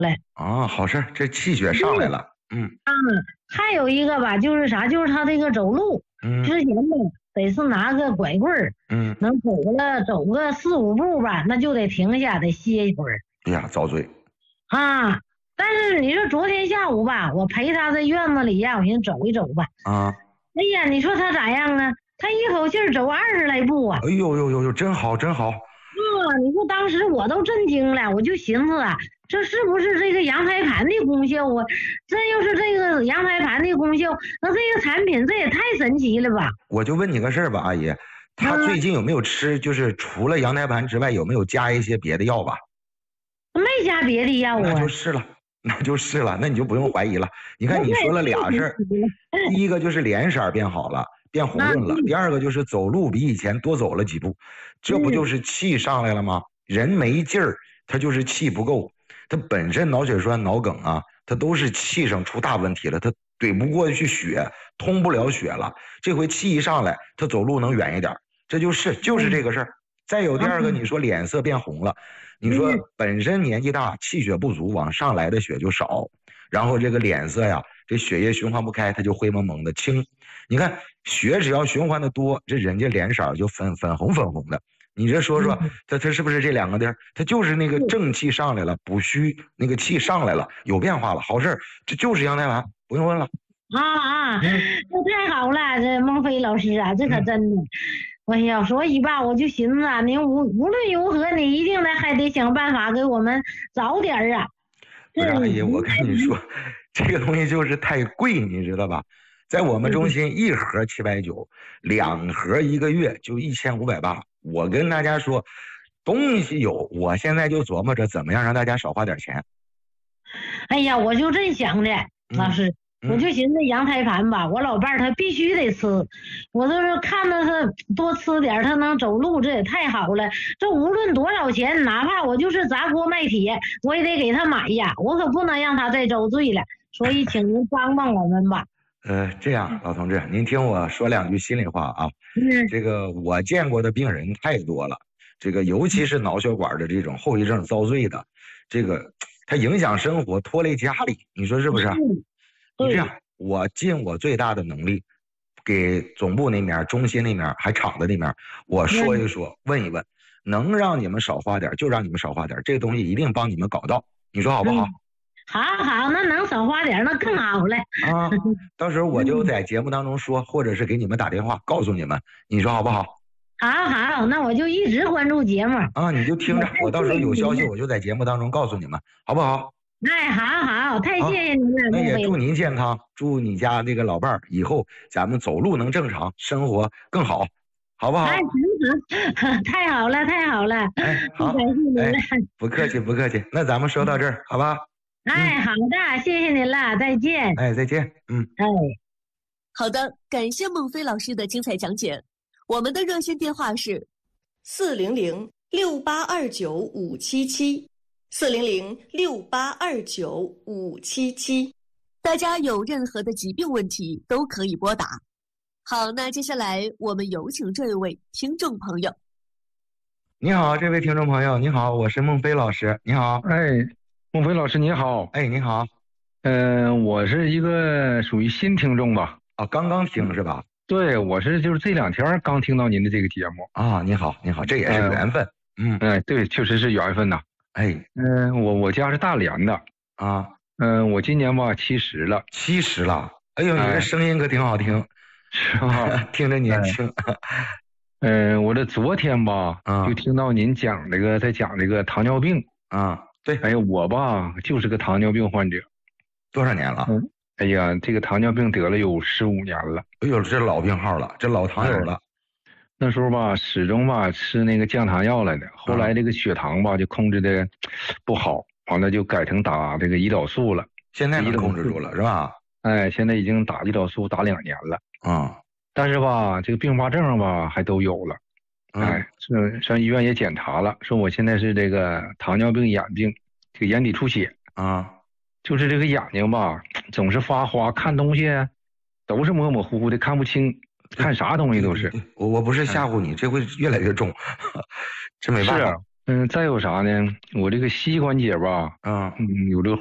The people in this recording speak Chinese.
来。 啊，好事，这气血上来了。 还有一个吧，就是啥，就是他这个走路，之前呢得是拿个拐棍儿，能走个4-5步吧，那就得停下，得歇一会儿。 哎呀，遭罪啊！但是你说昨天下午吧，我陪他在院子里呀，我寻思走一走吧。哎呀，你说他咋样啊？他一口气儿走20来步啊！ 哎呦呦呦呦，真好真好。 你说当时我都震惊了，我就寻思啊，这是不是这个羊胎盘的功效啊？这要是这个羊胎盘的功效，那这个产品这也太神奇了吧！ 我就问你个事儿吧，阿姨，他最近有没有吃，就是除了羊胎盘之外，有没有加一些别的药吧？ 没加别的药啊。 那就是了，那你就不用怀疑了。你看你说了俩事儿，第一个就是脸色变好了，变红润了；第二个就是走路比以前多走了几步，这不就是气上来了吗？人没劲儿，他就是气不够，他本身脑血栓、脑梗啊，他都是气上出大问题了，他怼不过去血，通不了血了。这回气一上来，他走路能远一点，这就是这个事儿。再有第二个，你说脸色变红了，你说本身年纪大，气血不足，往上来的血就少，然后这个脸色呀，这血液循环不开，它就灰蒙蒙的青。你看血只要循环的多，这人家脸色就粉红的。你这说说，他是不是这两个地儿？他就是那个正气上来了，补虚那个气上来了，有变化了，好事，这就是羊胎盘，不用问了。 这太好了，这孟非老师啊，这可真的。哎呀，所以吧，我就寻思啊，您无论如何，你一定还得想办法给我们找点儿啊。 不是阿姨，我跟你说，这个东西就是太贵，你知道吧？在我们中心一盒790，2盒1个月就1580。我跟大家说，东西有，我现在就琢磨着怎么样让大家少花点钱。 哎呀，我就这想的，老师。我就寻思羊胎盘吧，我老伴儿他必须得吃，我都是看着他多吃点，他能走路，这也太好了。这无论多少钱，哪怕我就是砸锅卖铁，我也得给他买呀，我可不能让他再遭罪了。所以请您帮帮我们吧。 这样，老同志，您听我说两句心里话啊。这个我见过的病人太多了，这个尤其是脑血管的这种后遗症遭罪的，这个它影响生活，拖累家里，你说是不是？你这样，我尽我最大的能力，给总部那面、中心那面还厂子那面，我说一说，问一问，能让你们少花点就让你们少花点，这个东西一定帮你们搞到，你说好不好？ 好，那能少花点那更好了啊！到时候我就在节目当中说，或者是给你们打电话告诉你们，你说好不好？ 好，那我就一直关注节目啊，你就听着，我到时候有消息我就在节目当中告诉你们，好不好？ 好，太谢谢您了。 那也祝您健康，祝你家那个老伴儿以后咱们走路能正常，生活更好，好不好？ 太好了。 好， 感谢您了。 不客气。那咱们说到这儿，好吧？ 好的，谢谢您了，再见。 再见。 好的，感谢孟非老师的精彩讲解。我们的热线电话是400-6829-577，400-6829-577。大家有任何的疾病问题都可以拨打。好，那接下来我们有请这一位听众朋友。 你好，这位听众朋友，你好，我是孟非老师，你好。 孟非老师你好。 你好。 我是一个属于新听众吧。 刚刚听是吧？ 对，我是就是这2天刚听到您的这个节目啊。你好，这也是缘分。 对，确实是缘分呐。我家是大连的啊。 我今年吧70了。 70了？哎呦，你这声音可挺好听， 是吧？ 听着年轻。 我这昨天吧，就听到您在讲这个糖尿病啊。对， 我吧就是个糖尿病患者。 多少年了？ 这个糖尿病得了有15年了。 哎呦，这老病号了，这老糖友了。 那时候吧，始终吧吃那个降糖药来的，后来这个血糖吧就控制的不好，完了就改成打这个胰岛素了。 现在能控制住了是吧？ 现在已经打胰岛素打2年了。但是吧，这个并发症吧还都有了。上医院也检查了，说我现在是这个糖尿病眼病，这个眼底出血就是这个眼睛吧总是发花，看东西都是模模糊糊的，看不清，看啥东西都是。 我不是吓唬你，这会越来越重，这没办法。 再有啥呢？我这个膝关节吧，有这个